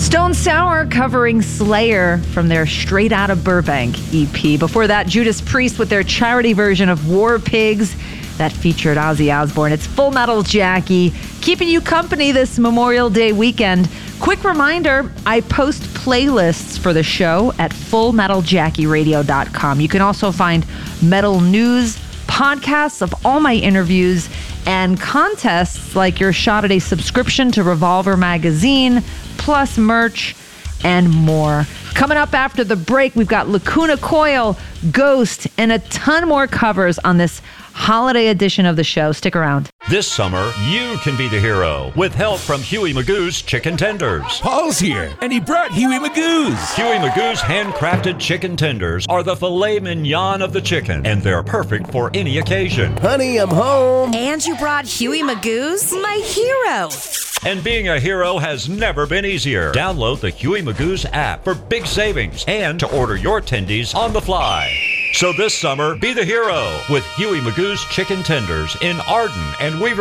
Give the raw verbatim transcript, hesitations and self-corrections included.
Stone Sour covering Slayer from their Straight Outta Burbank E P. Before that, Judas Priest with their charity version of War Pigs that featured Ozzy Osbourne. It's Full Metal Jackie, keeping you company this Memorial Day weekend. Quick reminder, I post playlists for the show at full metal jackie radio dot com. You can also find metal news, podcasts of all my interviews, and contests like your shot at a subscription to Revolver Magazine, plus merch, and more. Coming up after the break, we've got Lacuna Coil, Ghost, and a ton more covers on this holiday edition of the show. Stick around. This summer, you can be the hero with help from Huey Magoo's Chicken Tenders. Paul's here, and he brought Huey Magoo's. Huey Magoo's handcrafted chicken tenders are the filet mignon of the chicken, and they're perfect for any occasion. Honey, I'm home. And you brought Huey Magoo's? My hero. And being a hero has never been easier. Download the Huey Magoo's app for big savings and to order your tendies on the fly. So this summer, be the hero with Huey Magoo's Chicken Tenders in Arden and Weaver.